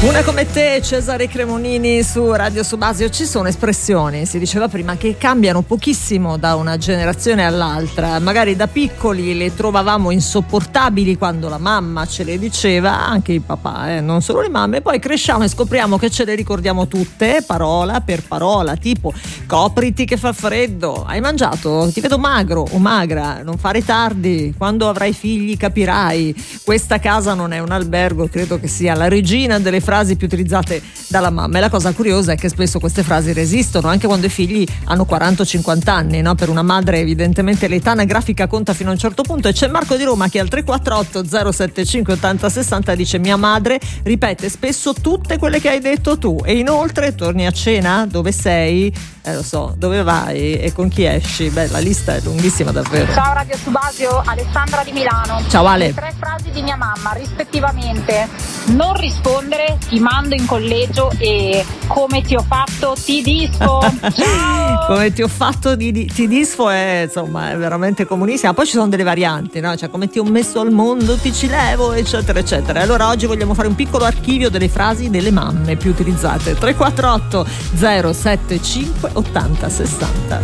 Una come te, Cesare Cremonini su Radio Subasio. Ci sono espressioni, si diceva prima, che cambiano pochissimo da una generazione all'altra. Magari da piccoli le trovavamo insopportabili quando la mamma ce le diceva, anche il papà, non solo le mamme. Poi cresciamo e scopriamo che ce le ricordiamo tutte, parola per parola, tipo copriti che fa freddo, hai mangiato, ti vedo magro o magra, non fare tardi, quando avrai figli capirai, questa casa non è un albergo. Credo che sia la regina delle frasi più utilizzate dalla mamma. E la cosa curiosa è che spesso queste frasi resistono anche quando i figli hanno 40-50 anni, no? Per una madre evidentemente l'età anagrafica conta fino a un certo punto. E c'è Marco di Roma che al 348 075 80 60 dice: mia madre ripete spesso tutte quelle che hai detto tu, e inoltre torni a cena, dove sei, lo so, dove vai e con chi esci. Beh, la lista è lunghissima davvero. Ciao Radio Subasio, Alessandra di Milano. Ciao Ale. Le 3 frasi di mia mamma rispettivamente: non rispondere, ti mando in collegio, e come ti ho fatto ti disfo. Ciao. Come ti ho fatto ti disfo è, insomma, è veramente comunissima. Poi ci sono delle varianti, no? Cioè, come ti ho messo al mondo ti ci levo, eccetera eccetera. Allora oggi vogliamo fare un piccolo archivio delle frasi delle mamme più utilizzate. 348 075 80 60.